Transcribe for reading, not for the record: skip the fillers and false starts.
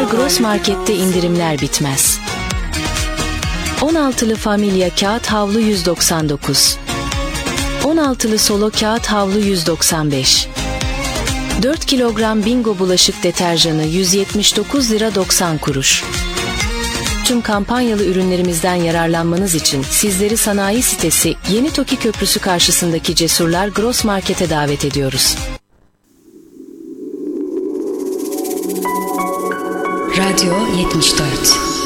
Gross Market'te indirimler bitmez. 16'lı Familya kağıt havlu 199. 16'lı Solo kağıt havlu 195. 4 kilogram Bingo bulaşık deterjanı 179 lira 90 kuruş. Tüm kampanyalı ürünlerimizden yararlanmanız için sizleri sanayi sitesi Yeni Toki Köprüsü karşısındaki Cesurlar Gross Market'e davet ediyoruz. Radyo 74